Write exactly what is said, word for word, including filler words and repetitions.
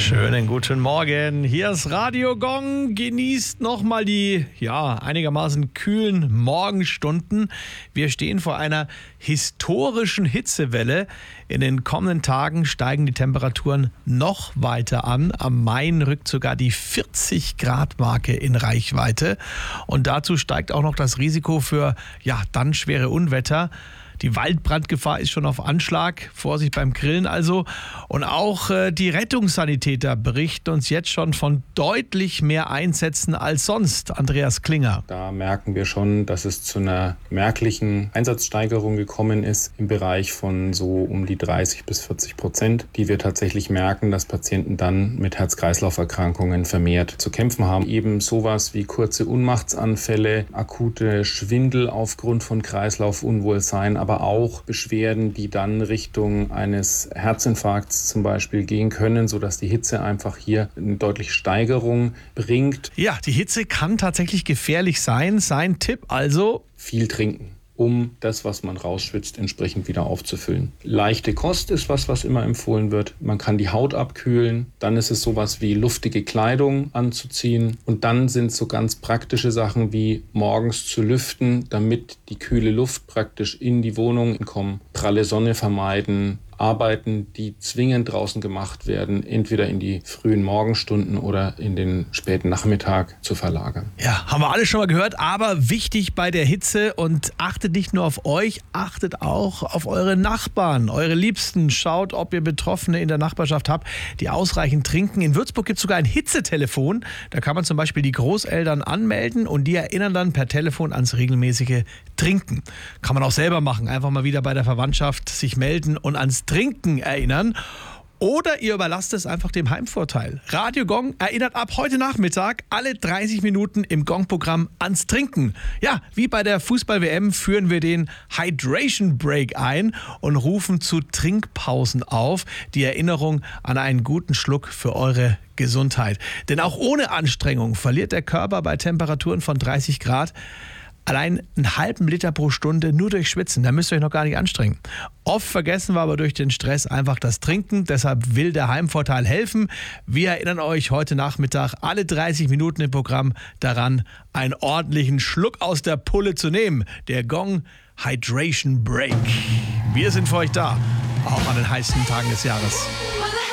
Schönen guten Morgen. Hier ist Radio Gong. Genießt nochmal die ja einigermaßen kühlen Morgenstunden. Wir stehen vor einer historischen Hitzewelle. In den kommenden Tagen steigen die Temperaturen noch weiter an. Am Main rückt sogar die vierzig Grad Marke in Reichweite. Und dazu steigt auch noch das Risiko für ja dann schwere Unwetter. Die Waldbrandgefahr ist schon auf Anschlag. Vorsicht beim Grillen also. Und auch äh, die Rettungssanitäter berichten uns jetzt schon von deutlich mehr Einsätzen als sonst. Andreas Klinger. Da merken wir schon, dass es zu einer merklichen Einsatzsteigerung gekommen ist im Bereich von so um die dreißig bis vierzig Prozent, die wir tatsächlich merken, dass Patienten dann mit Herz-Kreislauf-Erkrankungen vermehrt zu kämpfen haben. Eben sowas wie kurze Ohnmachtsanfälle, akute Schwindel aufgrund von Kreislaufunwohlsein, aber auch Beschwerden, die dann Richtung eines Herzinfarkts zum Beispiel gehen können, sodass die Hitze einfach hier eine deutliche Steigerung bringt. Ja, die Hitze kann tatsächlich gefährlich sein. Sein Tipp also: viel trinken, um das, was man rausschwitzt, entsprechend wieder aufzufüllen. Leichte Kost ist was, was immer empfohlen wird. Man kann die Haut abkühlen. Dann ist es sowas wie luftige Kleidung anzuziehen. Und dann sind so ganz praktische Sachen wie morgens zu lüften, damit die kühle Luft praktisch in die Wohnung kommt. Pralle Sonne vermeiden. Arbeiten, die zwingend draußen gemacht werden, entweder in die frühen Morgenstunden oder in den späten Nachmittag zu verlagern. Ja, haben wir alle schon mal gehört, aber wichtig bei der Hitze, und achtet nicht nur auf euch, achtet auch auf eure Nachbarn, eure Liebsten. Schaut, ob ihr Betroffene in der Nachbarschaft habt, die ausreichend trinken. In Würzburg gibt es sogar ein Hitzetelefon. Da kann man zum Beispiel die Großeltern anmelden und die erinnern dann per Telefon ans regelmäßige Trinken. Kann man auch selber machen, einfach mal wieder bei der Verwandtschaft sich melden und ans Trinken erinnern. Oder ihr überlasst es einfach dem Heimvorteil. Radio Gong erinnert ab heute Nachmittag alle dreißig Minuten im Gong-Programm ans Trinken. Ja, wie bei der Fußball-W M führen wir den Hydration Break ein und rufen zu Trinkpausen auf. Die Erinnerung an einen guten Schluck für eure Gesundheit. Denn auch ohne Anstrengung verliert der Körper bei Temperaturen von dreißig Grad allein einen halben Liter pro Stunde nur durch Schwitzen. Da müsst ihr euch noch gar nicht anstrengen. Oft vergessen wir aber durch den Stress einfach das Trinken. Deshalb will der Heimvorteil helfen. Wir erinnern euch heute Nachmittag alle dreißig Minuten im Programm daran, einen ordentlichen Schluck aus der Pulle zu nehmen. Der Gong Hydration Break. Wir sind für euch da, auch an den heißen Tagen des Jahres.